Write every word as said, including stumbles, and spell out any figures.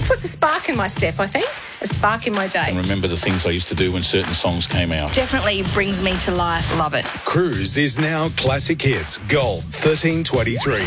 puts a spark in my step, I think. A spark in my day. And remember the things I used to do when certain songs came out. Definitely brings me to life. Love it. Cruise is now Classic Hits Gold thirteen twenty-three.